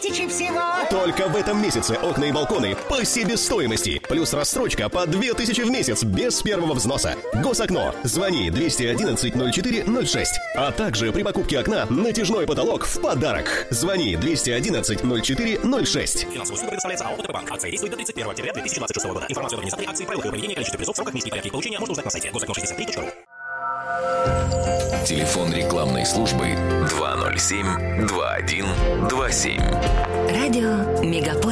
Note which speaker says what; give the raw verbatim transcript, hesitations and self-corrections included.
Speaker 1: тысячи всего.
Speaker 2: Только в этом месяце окна и балконы по себестоимости. Плюс рассрочка по две тысячи в месяц без первого взноса. Госокно. Звони двести одиннадцать ноль четыре ноль шесть. А также при покупке окна натяжной потолок в подарок. Звони двести одиннадцать ноль четыре ноль шесть.
Speaker 3: Финансовую услугу предоставляется АО «ОТП-банк». Акция действует до тридцать первого октября две тысячи двадцать шестого года. Информацию о организаторе акции, правилах ее проведения, количестве призов, сроках, месте и порядке их получения можно узнать на сайте госокно шестьдесят три точка ру.
Speaker 4: Телефон рекламной службы два ноль семь два один два семь.
Speaker 5: Радио Мегаполис.